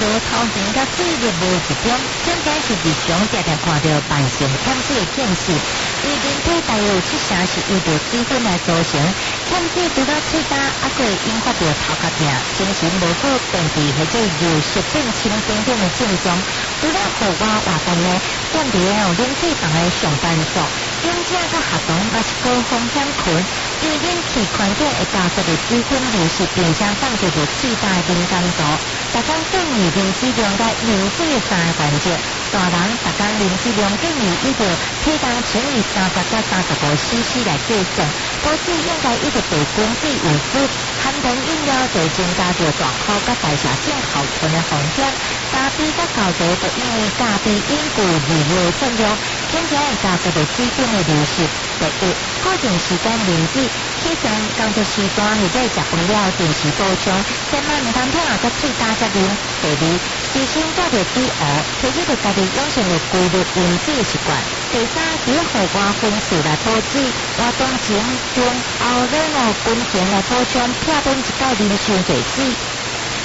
路头前甲水力无集中，整体是日常常常看到慢性欠水的见识。因人体大约有70%是由着水分来组成，欠水除了喙焦，还会引发着头壳痛、精神无好、便秘或者尿失等清等等的症状。除了户外活动呢，踮伫冷气房的上班族、警察甲学童也是高风险群，因为冷气环境会加速的水分流失，并且放出着最大的敏感度。大家建议饮水量在0水3个原则。大人大家饮水量建议依着体重乘以30到35cc 来计算。保水应该依着白滚水为主，含糖饮料就增加着大口甲代谢症候群的风险。咖啡甲高茶就因为咖啡因具利尿作用，并且会加速着水分的流失。第一，固定时间饮水，起床工作时段或者食饭了定时补充，千万唔通听后甲喙焦才饮。第二，时时照着水壶，提起着家己养成着规律饮水的习惯。第三，伫户外分次来补水，活动前、中、后、两、5分前来补充，避免一摆啉伤侪水。